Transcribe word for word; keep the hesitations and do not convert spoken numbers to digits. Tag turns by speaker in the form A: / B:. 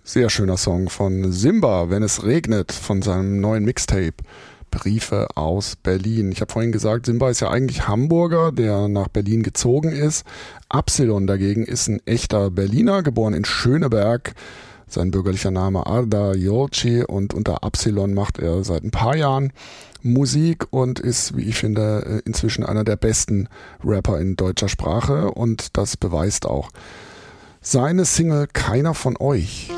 A: Sehr schöner Song von Simba, Wenn es regnet, von seinem neuen Mixtape Briefe aus Berlin. Ich habe vorhin gesagt, Simba ist ja eigentlich Hamburger, der nach Berlin gezogen ist. Absilon dagegen ist ein echter Berliner, geboren in Schöneberg. Sein bürgerlicher Name Arda Yolci und unter Absilon macht er seit ein paar Jahren Musik und ist, wie ich finde, inzwischen einer der besten Rapper in deutscher Sprache und das beweist auch seine Single Keiner von euch.